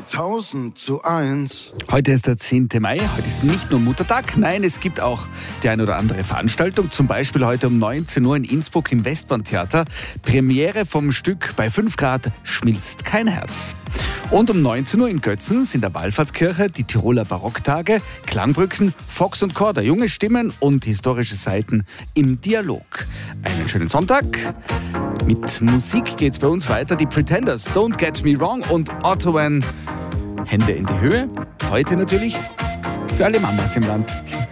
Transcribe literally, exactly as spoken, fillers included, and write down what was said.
tausend zu eins. Heute ist der zehnte Mai, heute ist nicht nur Muttertag, nein, es gibt auch die eine oder andere Veranstaltung, zum Beispiel heute um neunzehn Uhr in Innsbruck im Westbahntheater, Premiere vom Stück Bei fünf Grad schmilzt kein Herz. Und um neunzehn Uhr in Götzens in der Wallfahrtskirche die Tiroler Barocktage, Klangbrücken, Fox und Korda, junge Stimmen und historische Seiten im Dialog. Einen schönen Sonntag. Mit Musik geht's bei uns weiter. Die Pretenders, Don't Get Me Wrong und Otto Van, Hände in die Höhe. Heute natürlich für alle Mamas im Land.